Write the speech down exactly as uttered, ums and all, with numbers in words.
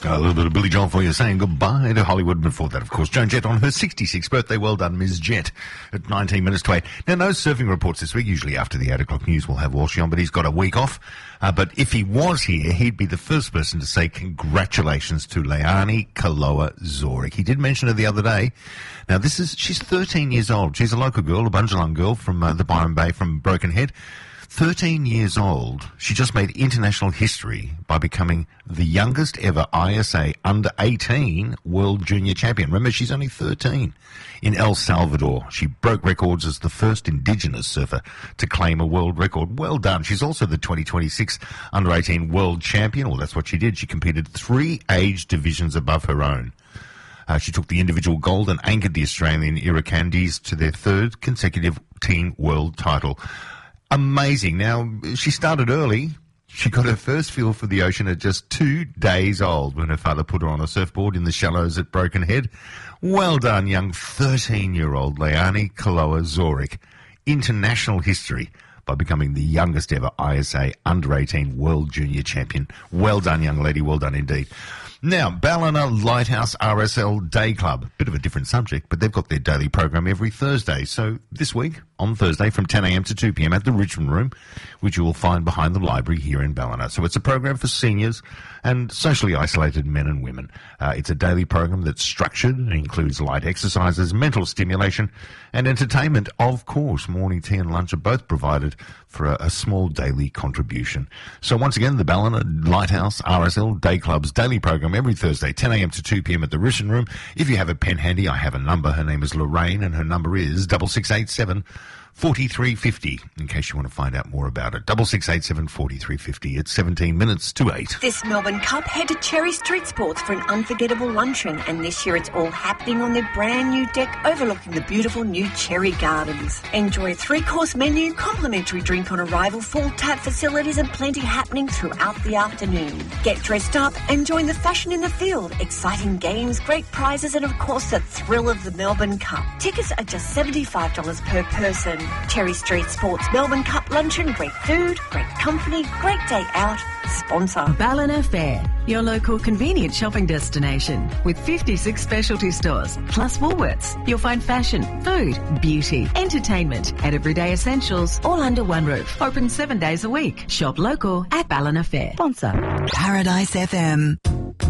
A little bit of Billy Joel for you, saying goodbye to Hollywood. Before that, of course, Joan Jett on her sixty-sixth birthday. Well done, Miz Jett, at nineteen minutes to eight. Now, no surfing reports this week. Usually after the eight o'clock news, we'll have Walshy on, but he's got a week off. Uh, but if he was here, he'd be the first person to say congratulations to Leilani Kaloa Zoric. He did mention her the other day. Now, this is, she's thirteen years old. She's a local girl, a Bunjalung girl from uh, the Byron Bay, from Broken Head. thirteen years old, she just made international history by becoming the youngest ever I S A under eighteen World Junior Champion. Remember, she's only thirteen. In El Salvador, she broke records as the first Indigenous surfer to claim a world record. Well done. She's also the twenty twenty-six under eighteen World Champion. Well, that's what she did. She competed three age divisions above her own. Uh, she took the individual gold and anchored the Australian Irukandis to their third consecutive teen world title. Amazing. Now, she started early. She got her first feel for the ocean at just two days old when her father put her on a surfboard in the shallows at Broken Head. Well done, young thirteen-year-old Leilani Kaloa Zoric. International history by becoming the youngest ever I S A under eighteen World Junior Champion. Well done, young lady. Well done indeed. Now, Ballina Lighthouse R S L Day Club. Bit of a different subject, but they've got their daily program every Thursday. So this week, on Thursday, from ten a.m. to two p.m. at the Richmond Room, which you will find behind the library here in Ballina. So it's a program for seniors and socially isolated men and women. Uh, it's a daily program that's structured and includes light exercises, mental stimulation, and entertainment. Of course, morning tea and lunch are both provided for a, a small daily contribution. So once again, the Ballina Lighthouse R S L Day Club's daily program every Thursday, ten a.m. to two p.m. at the Richmond Room. If you have a pen handy, I have a number. Her name is Lorraine, and her number is double six eight seven forty-three fifty, in case you want to find out more about it. double six eight seven forty-three fifty. It's seventeen minutes to eight. This Melbourne Cup, head to Cherry Street Sports for an unforgettable luncheon, and this year it's all happening on their brand new deck overlooking the beautiful new Cherry Gardens. Enjoy a three-course menu, complimentary drink on arrival, full tap facilities, and plenty happening throughout the afternoon. Get dressed up and join the fashion in the field. Exciting games, great prizes, and of course the thrill of the Melbourne Cup. Tickets are just seventy-five dollars per person. Cherry Street Sports Melbourne Cup luncheon, great food, great company, great day out. Sponsor Ballina Fair, your local convenient shopping destination with fifty-six specialty stores plus Woolworths. You'll find fashion, food, beauty, entertainment and everyday essentials all under one roof. Open seven days a week. Shop local at Ballina Fair. Sponsor Paradise F M.